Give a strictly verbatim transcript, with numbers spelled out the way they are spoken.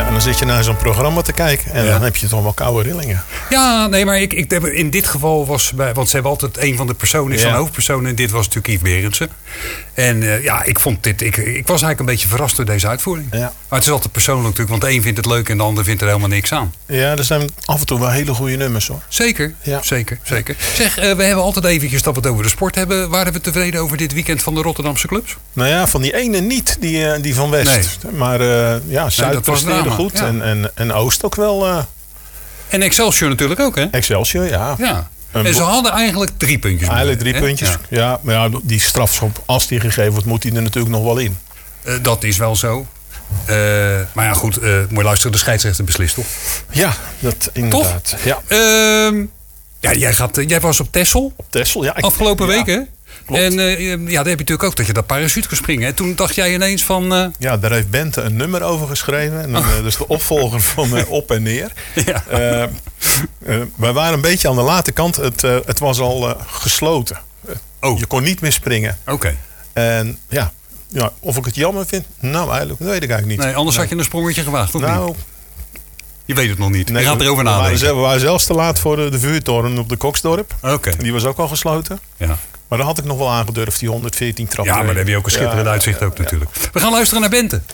Ja, en dan zit je naar zo'n programma te kijken. En ja. dan heb je toch wel koude rillingen. Ja, nee, maar ik, ik, in dit geval was... Bij, want ze hebben altijd een van de personen, is Ja. van hoofdpersoon. En dit was natuurlijk Yves Berendsen. En uh, ja, ik vond dit... Ik, ik was eigenlijk een beetje verrast door deze uitvoering. Ja. Maar het is altijd persoonlijk natuurlijk. Want de een vindt het leuk en de ander vindt er helemaal niks aan. Ja, er zijn af en toe wel hele goede nummers, hoor. Zeker, Ja. zeker, zeker. Zeg, uh, we hebben altijd eventjes dat we het over de sport hebben. Waren we tevreden over dit weekend van de Rotterdamse clubs? Nou ja, van die ene niet, die, uh, die van West. Nee. Maar uh, ja, Zuid dat was presteerde drama, goed. ja. En, en, en Oost ook wel. Uh, En Excelsior natuurlijk ook, hè? Excelsior, ja. Ja. Een En ze bo- hadden eigenlijk drie puntjes. Eigenlijk drie hè? puntjes. Ja. Ja. maar ja, die strafschop, als die gegeven wordt, moet die er natuurlijk nog wel in. Uh, dat is wel zo. Uh, maar ja, goed, uh, moet je luisteren, de scheidsrechter beslist, toch? Ja, dat inderdaad. Ja. Uh, ja, jij, gaat, uh, jij was op Texel Op Texel, ja. Ik, afgelopen ja, week, hè? klopt. En uh, ja, daar heb je natuurlijk ook dat je dat parachute kan springen. Hè? Toen dacht jij ineens van... Uh, Ja, daar heeft Bente een nummer over geschreven. En, uh, dat is de opvolger van uh, Op en Neer. ja. Uh, uh, wij waren een beetje aan de late kant. Het, uh, het was al uh, gesloten. Uh, Oh. Je kon niet meer springen. Oké. Okay. En ja, ja, of ik het jammer vind? Nou, eigenlijk, dat weet ik eigenlijk niet. Nee, anders nee. had je een sprongetje gewaagd, of nou, niet? Je weet het nog niet. Nee, je gaat erover we, nadenken. waren, we waren zelfs te laat voor de, de vuurtoren op de Koksdorp. Oké. Okay. Die was ook al gesloten. Ja. Maar dan had ik nog wel aangedurfd, die honderdveertien trappen. Ja, maar dan heb je ook een schitterend ja, uitzicht ja, ook ja. natuurlijk. We gaan luisteren naar Bente.